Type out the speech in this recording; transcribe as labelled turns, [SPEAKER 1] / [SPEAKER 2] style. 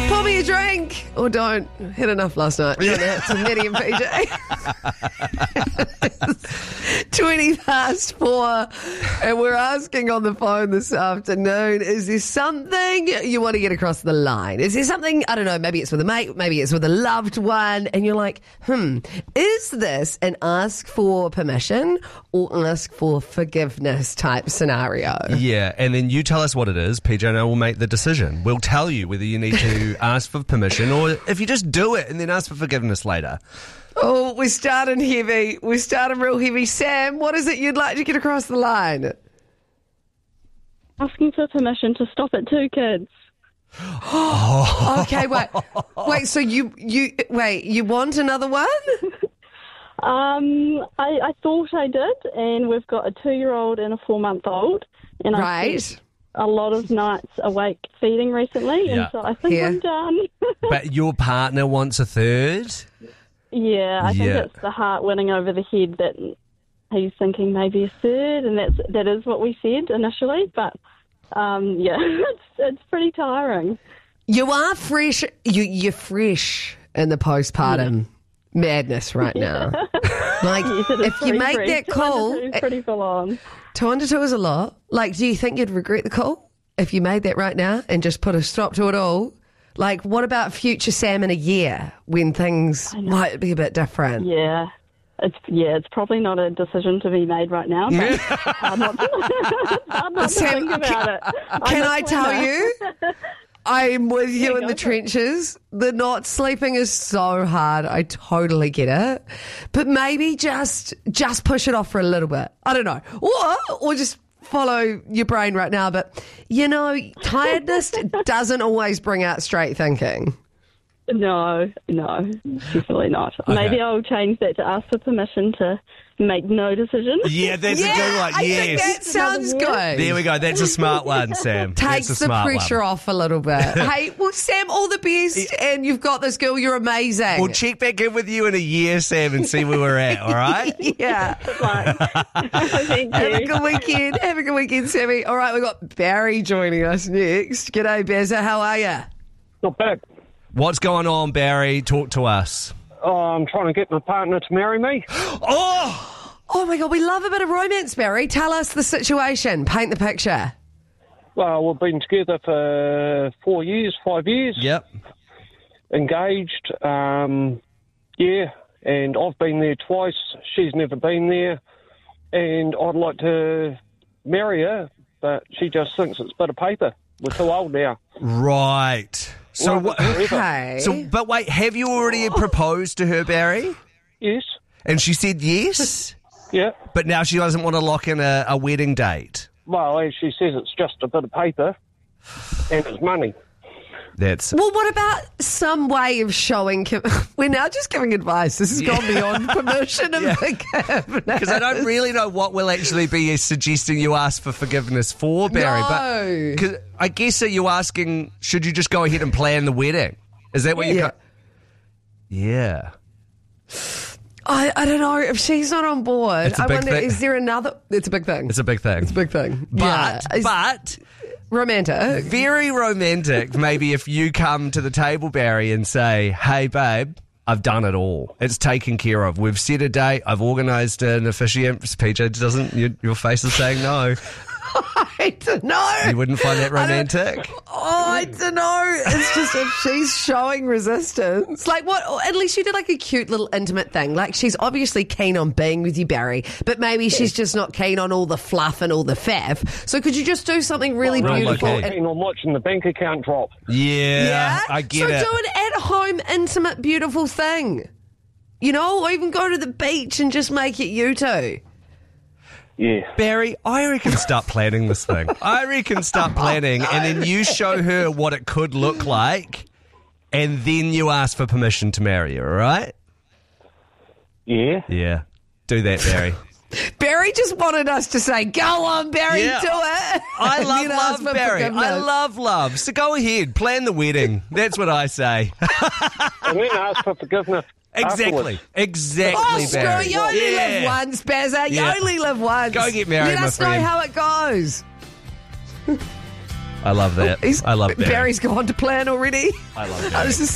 [SPEAKER 1] Pour me a drink. Or don't. Had enough last night. Trying to hit some Nettie and PJ. 4:20, and we're asking on the phone this afternoon, is there something you want to get across the line? Is there something, I don't know, maybe it's with a mate, maybe it's with a loved one, and you're like, is this an ask for permission or ask for forgiveness type scenario?
[SPEAKER 2] Yeah, and then you tell us what it is. PJ and I will make the decision. We'll tell you whether you need to ask for permission or if you just do it and then ask for forgiveness later.
[SPEAKER 1] Oh, we're starting heavy. We're starting real heavy. Sam, what is it you'd like to get across the line?
[SPEAKER 3] Asking for permission to stop at 2 kids.
[SPEAKER 1] Okay, wait. So you want another one?
[SPEAKER 3] I thought I did, and we've got a 2-year-old and a 4-month-old, and I've spent a lot of nights awake feeding recently, and so I think I'm done.
[SPEAKER 2] But your partner wants a third?
[SPEAKER 3] Yeah, I think it's the heart winning over the head that he's thinking maybe a third, and that is what we said initially. But it's pretty tiring.
[SPEAKER 1] You are fresh. You're fresh in the postpartum madness right now. Like if you make that call,
[SPEAKER 3] 2 is pretty full on.
[SPEAKER 1] 2 under 2 is a lot. Like, do you think you'd regret the call if you made that right now and just put a stop to it all? Like, what about future Sam in a year when things might be a bit different?
[SPEAKER 3] Yeah. It's probably not a decision to be made right now. But I'm not to think about it.
[SPEAKER 1] Can I tell you? I'm with you in the trenches. The not sleeping is so hard. I totally get it. But maybe just push it off for a little bit. I don't know. Or just follow your brain right now. But, tiredness doesn't always bring out straight thinking.
[SPEAKER 3] No, definitely not. Okay. Maybe I'll change that to ask for permission to make no decision.
[SPEAKER 2] Yeah, that's a good one.
[SPEAKER 1] I think that sounds good.
[SPEAKER 2] There we go. That's a smart one, Sam.
[SPEAKER 1] Takes the pressure off a little bit. Hey, well, Sam, all the best, and you've got this girl. You're amazing.
[SPEAKER 2] We'll check back in with you in a year, Sam, and see where we're at, all right?
[SPEAKER 1] Yeah.
[SPEAKER 3] Thank you.
[SPEAKER 1] Have a good weekend. Have a good weekend, Sammy. All right, we've got Barry joining us next. G'day, Bezza. How are you?
[SPEAKER 4] Not bad.
[SPEAKER 2] What's going on, Barry? Talk to us.
[SPEAKER 4] I'm trying to get my partner to marry me.
[SPEAKER 1] Oh my God, we love a bit of romance, Barry. Tell us the situation. Paint the picture.
[SPEAKER 4] Well, we've been together for 5 years.
[SPEAKER 2] Yep.
[SPEAKER 4] Engaged. And I've been there twice. She's never been there. And I'd like to marry her, but she just thinks it's a bit of paper. We're too old now.
[SPEAKER 2] Right. So
[SPEAKER 1] Okay.
[SPEAKER 2] But wait, have you already proposed to her, Barry?
[SPEAKER 4] Yes.
[SPEAKER 2] And she said yes?
[SPEAKER 4] Yeah.
[SPEAKER 2] But now she doesn't want to lock in a wedding date.
[SPEAKER 4] Well, as she says, it's just a bit of paper and it's money.
[SPEAKER 1] Well, what about some way of showing... We're now just giving advice. This has gone beyond permission and forgiveness.
[SPEAKER 2] Because I don't really know what we'll actually be suggesting you ask for forgiveness for, Barry.
[SPEAKER 1] No.
[SPEAKER 2] But 'cause I guess that you're asking, should you just go ahead and plan the wedding? Is that what you... Yeah.
[SPEAKER 1] I don't know. If she's not on board,
[SPEAKER 2] It's a big thing.
[SPEAKER 1] is there another... It's a big thing.
[SPEAKER 2] It's a big thing.
[SPEAKER 1] It's a big thing.
[SPEAKER 2] But...
[SPEAKER 1] Romantic.
[SPEAKER 2] Very romantic, maybe if you come to the table, Barry, and say, hey, babe, I've done it all. It's taken care of. We've set a date. I've organised an officiant. PJ doesn't... Your face is saying no.
[SPEAKER 1] I don't know.
[SPEAKER 2] You wouldn't find that romantic?
[SPEAKER 1] I don't know. It's just if she's showing resistance. Like what? At least you did like a cute little intimate thing. Like she's obviously keen on being with you, Barry, but maybe she's just not keen on all the fluff and all the faff. So could you just do something really beautiful?
[SPEAKER 4] I'm keen on watching the bank account drop.
[SPEAKER 2] Yeah, I get it.
[SPEAKER 1] So do an at-home, intimate, beautiful thing. Or even go to the beach and just make it you two.
[SPEAKER 4] Yeah.
[SPEAKER 2] Barry, I reckon start planning this thing. And then you show her what it could look like, and then you ask for permission to marry her, all right?
[SPEAKER 4] Yeah.
[SPEAKER 2] Yeah. Do that, Barry.
[SPEAKER 1] Barry just wanted us to say, go on, Barry, do it.
[SPEAKER 2] I
[SPEAKER 1] And then ask
[SPEAKER 2] love
[SPEAKER 1] for
[SPEAKER 2] Barry.
[SPEAKER 1] forgiveness.
[SPEAKER 2] I love love. So go ahead, plan the wedding. That's what I say.
[SPEAKER 4] And then ask for forgiveness.
[SPEAKER 2] Exactly. Exactly,
[SPEAKER 1] Oh, screw
[SPEAKER 2] Barry.
[SPEAKER 1] it. You only live once, Bazza. You
[SPEAKER 2] Yeah.
[SPEAKER 1] only live once.
[SPEAKER 2] Go get married,
[SPEAKER 1] Let
[SPEAKER 2] my
[SPEAKER 1] us know
[SPEAKER 2] friend.
[SPEAKER 1] how it goes.
[SPEAKER 2] I love that. I love Barry.
[SPEAKER 1] Barry's gone to plan already.
[SPEAKER 2] I love Barry.
[SPEAKER 1] This is